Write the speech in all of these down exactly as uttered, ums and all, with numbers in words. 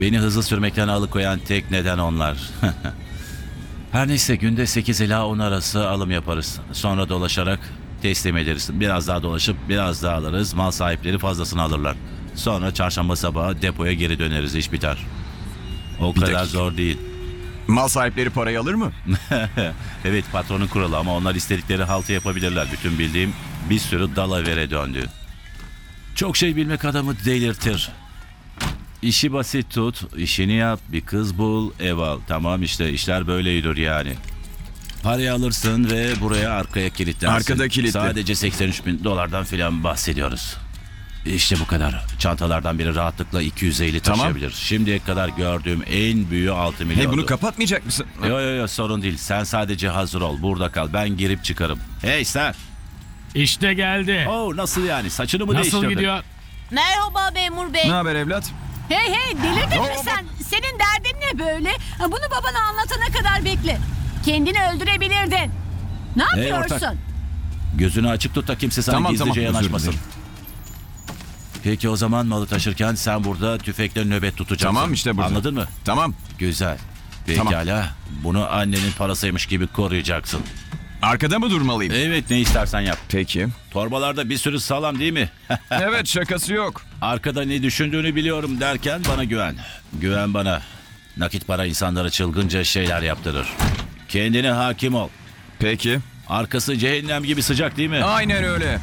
Beni hızlı sürmekten alıkoyan tek neden onlar. Her neyse günde sekiz ila on arası alım yaparız. Sonra dolaşarak teslim ederiz. Biraz daha dolaşıp biraz daha alırız. Mal sahipleri fazlasını alırlar. Sonra çarşamba sabahı depoya geri döneriz. İş biter. O Bir kadar dakika. zor değil. Mal sahipleri parayı alır mı? Evet, patronun kuralı ama onlar istedikleri haltı yapabilirler. Bütün bildiğim bir sürü dalavere döndü. Çok şey bilmek adamı delirtir. İşi basit tut, işini yap, bir kız bul, ev al. Tamam işte işler böyledir yani. Parayı alırsın ve buraya arkaya kilitlersin. Arkada kilitli. Sadece seksen üç bin dolardan filan bahsediyoruz. İşte bu kadar. Çantalardan biri rahatlıkla iki yüz elli Tamam. taşıyabilir. Şimdiye kadar gördüğüm en büyüğü altı milyon. Hey, bunu kapatmayacak mısın? Yo yo yo, sorun değil. Sen sadece hazır ol. Burada kal. Ben girip çıkarım. Hey sen. İşte geldi. Oh, nasıl yani? Saçını mı Nasıl değiştirdin? gidiyor? Merhaba memur bey. Ne haber evlat? Hey hey delirdin mi Hop. sen? Senin derdin ne böyle? Ha, Bunu babana anlatana kadar bekle. Kendini öldürebilirdin. Ne Hey, yapıyorsun? ortak. Gözünü açık tut da kimse sana Tamam, gizlice tamam, özür yanaşmasın. dilerim. Peki o zaman malı taşırken sen burada tüfekle nöbet tutacaksın. Tamam, işte burada. Anladın mı? Tamam. Güzel. Tamam. Pekala. Bunu annenin parasıymış gibi koruyacaksın. Arkada mı durmalıyım? Evet, ne istersen yap. Peki. Torbalarda bir sürü sağlam değil mi? Evet, şakası yok. Arkada ne düşündüğünü biliyorum derken bana güven. Güven bana. Nakit para insanlara çılgınca şeyler yaptırır. Kendine hakim ol. Peki. Arkası cehennem gibi sıcak değil mi? Aynen öyle.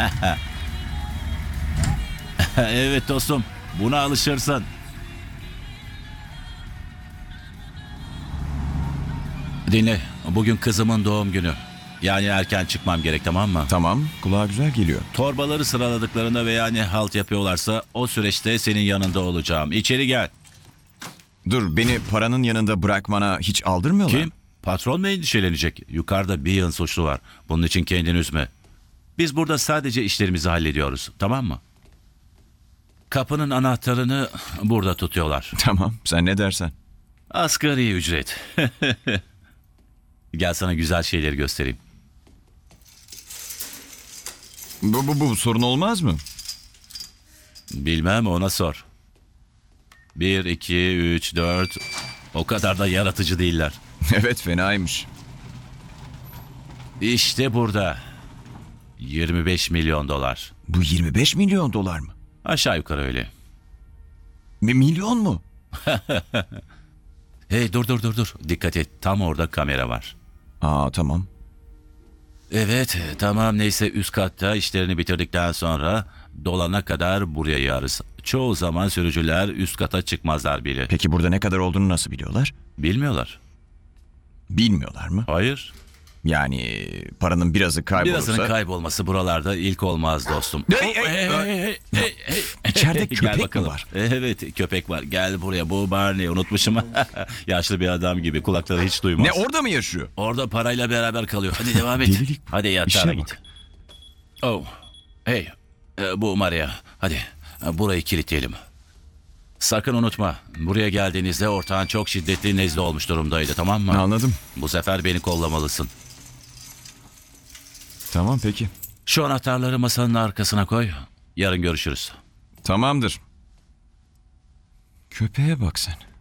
Evet dostum. Buna alışırsın. Dinle. Bugün kızımın doğum günü. Yani erken çıkmam gerek, tamam mı? Tamam, kulağa güzel geliyor. Torbaları sıraladıklarında veya ne halt yapıyorlarsa o süreçte senin yanında olacağım. İçeri gel. Dur, beni paranın yanında bırakmana hiç aldırmıyorlar. Kim? Patron mu endişelenecek? Yukarıda bir yığın suçlu var. Bunun için kendini üzme. Biz burada sadece işlerimizi hallediyoruz. Tamam mı? Kapının anahtarını burada tutuyorlar. Tamam, sen ne dersen. Asgari ücret. Gel sana güzel şeyleri göstereyim. Bu, bu, bu sorun olmaz mı? Bilmem, ona sor. Bir, iki, üç, dört. O kadar da yaratıcı değiller. Evet, fenaymış. İşte burada. yirmi beş milyon dolar. Bu yirmi beş milyon dolar mı? Aşağı yukarı öyle. Mi- milyon mu? Hey dur dur dur dur. Dikkat et. Tam orada kamera var. Aa, tamam. Evet tamam, neyse üst katta işlerini bitirdikten sonra dolana kadar buraya yağarız. Çoğu zaman sürücüler üst kata çıkmazlar bile. Peki burada ne kadar olduğunu nasıl biliyorlar? Bilmiyorlar. Bilmiyorlar mı? Hayır. Yani paranın birazı kaybolursa... Birazının kaybolması buralarda ilk olmaz dostum. Hey, hey, hey, hey, hey, hey. İçeride Gel köpek mi bakalım. var? Evet, köpek var. Gel buraya. Bu Barney, unutmuşum. Yaşlı bir adam gibi, kulakları hiç duymaz. Ne, orada mı yaşıyor? Orada parayla beraber kalıyor. Hadi devam et. Delilik. Hadi İşe yatağına bak. git. Oh. Hey. e, Bu Maria. Hadi. e, Burayı kilitleyelim. Sakın unutma. Buraya geldiğinizde ortağın çok şiddetli nezle olmuş durumdaydı, tamam mı? Anladım. Bu sefer beni kollamalısın. Tamam, peki. Şu anahtarları masanın arkasına koy. Yarın görüşürüz. Tamamdır. Köpeğe bak sen.